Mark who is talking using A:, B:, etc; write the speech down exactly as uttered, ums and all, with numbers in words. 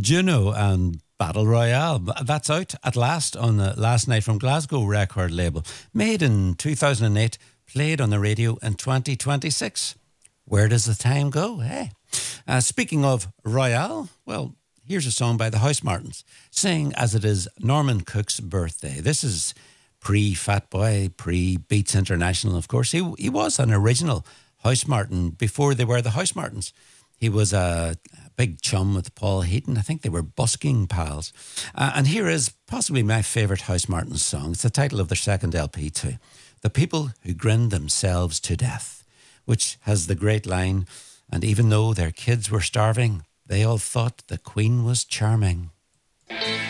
A: Juno and Battle Royale. That's out at last on the Last Night from Glasgow record label. Made in two thousand eight, played on the radio in twenty twenty-six. Where does the time go, hey? Uh, speaking of Royale, well, here's a song by the Housemartins, saying as it is Norman Cook's birthday. This is pre-Fat Boy, pre-Beats International, of course. He, he was an original Housemartin before they were the Housemartins. He was a big chum with Paul Heaton. I think they were busking pals. Uh, and here is possibly my favourite Housemartins song. It's the title of their second L P too. The People Who Grinned Themselves to Death, which has the great line, and even though their kids were starving, they all thought the Queen was charming.